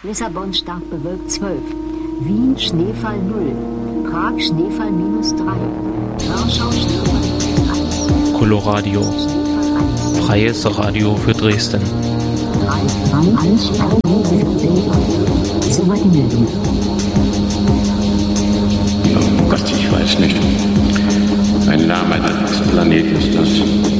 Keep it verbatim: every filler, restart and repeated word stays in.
Lissabon stark bewölkt zwölf. Wien Schneefall null. Prag Schneefall minus drei. Warschau Schneefall minus eins. Coloradio. Freies Radio für Dresden. Soweit die Meldung. Oh Gott, ich weiß nicht. Ein Name eines Planeten ist das.